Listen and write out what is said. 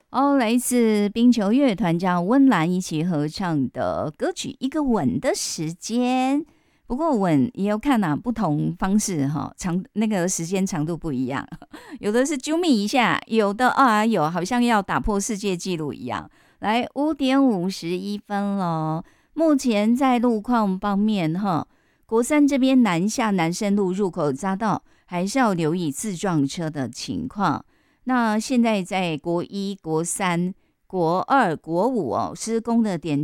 哦，来自冰球乐团加温岚一起合唱的歌曲《一个吻的时间》。不过吻也要看不同方式哈，那个时间长度不一样，有的是啾咪一下，有的有好像要打破世界纪录一样。来5:51咯，目前在路况方面哈，国三这边南下南深路入口匝道还是要留意自撞车的情况。那现在在国一、国三、国二、国五施工的点